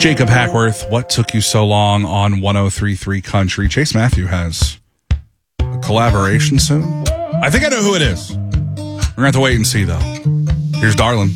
Jacob Hackworth, What Took You So Long on 103.3 Country. Chase Matthew has a collaboration soon. I think I know who it is. We're going to have to wait and see, though. Here's Darlin'.